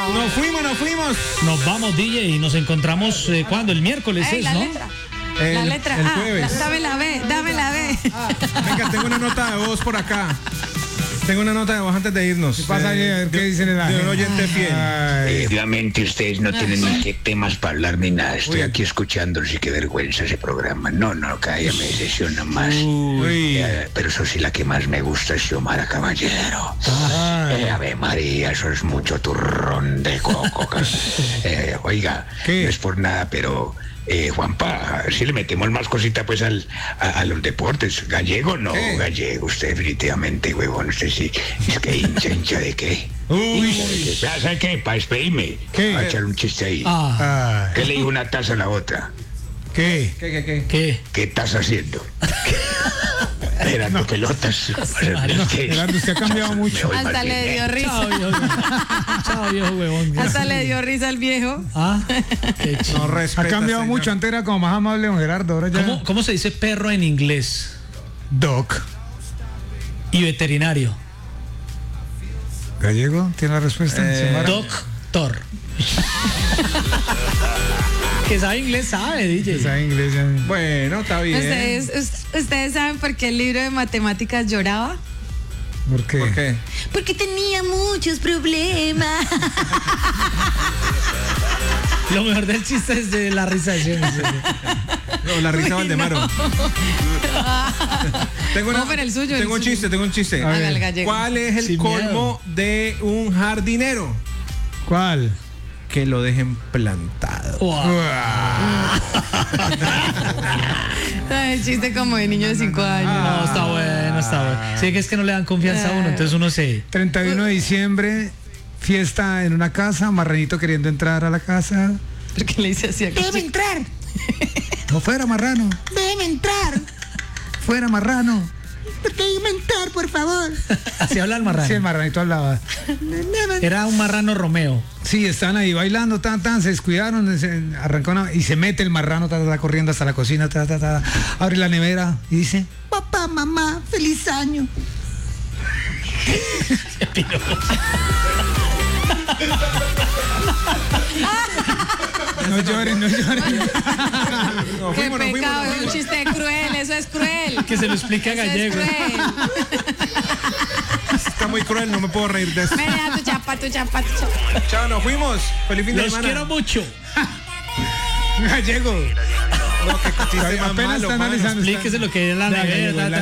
Nos fuimos. Nos vamos, DJ, y nos encontramos, ¿cuándo? El miércoles es, la ¿no? letra. La letra. El jueves. Dame la B. Venga, tengo una nota de voz por acá. Tengo una nota de voz antes de irnos. ¿Qué pasa, ¿qué dicen en la de un oyente fiel. Efectivamente, ustedes no tienen ni qué temas para hablar ni nada. Estoy aquí escuchándolos y qué vergüenza ese programa. No, cállame, sesión nomás. Pero eso sí, la que más me gusta es Xiomara Caballero. Ave María, eso es mucho turrón de coco. Oiga, ¿qué? no es por nada, pero... Juanpa, si le metemos más cosita pues a los deportes. Gallego no, ¿Qué? Gallego, usted definitivamente, huevón, usted sí. Es que hincha de qué. ¿Sabe qué? Para despedirme. ¿Qué? Voy a echar un chiste ahí. ¿Qué le dijo una taza a la otra? ¿Qué? ¿Qué? ¿Qué estás haciendo? Esperando pelotas. Gerardo, usted ha cambiado mucho. Hasta le dio risa. Chao, viejo huevón. Hasta le dio risa al viejo. Qué chido. No respeta, Ha cambiado señor. mucho. Antes era como más amable don Gerardo. Ahora ya. ¿Cómo se dice perro en inglés? Doc. Y veterinario. ¿Gallego? ¿Tiene la respuesta? Xiomara? Doctor. Que sabe inglés, sabe, DJ. Sabe inglés ya. Bueno, está bien. ¿Ustedes saben por qué el libro de matemáticas lloraba? ¿Por qué? ¿Por qué? Porque tenía muchos problemas. Lo mejor del chiste es de la risa de Jenny. No, la risa Valdemaro. Vamos por el suyo, Tengo el suyo. un chiste. Haga el gallego. ¿Cuál es el Sin colmo de un jardinero? ¿Cuál? Que lo dejen plantado. El chiste como de niño de 5 años. No, está bueno. Sí, que es que no le dan confianza a uno, entonces uno se... 31 de diciembre, fiesta en una casa, Marranito queriendo entrar a la casa. ¿Por qué le dice así? ¡Debe entrar! No fuera marrano. ¡Debe entrar! Fuera marrano. Déjeme entrar, por favor. Así habla el marrano. Sí, el marranito hablaba. Era un marrano Romeo. Sí, están ahí bailando, se descuidaron, arrancó y se mete el marrano, corriendo hasta la cocina, abre la nevera y dice: Papá, mamá, feliz año. No lloren. Qué pecado, es un chiste cruel, eso es cruel. Que se lo explique a Eso es Gallego. cruel. Está muy cruel, no me puedo reír de eso. Ven a tu chapa. Chao, nos fuimos. Feliz fin de Los semana. quiero mucho. Gallego. No, qué chiste más Apenas malo, está mano. analizando. Explíquese lo que es la Ya, nevera. Gallego,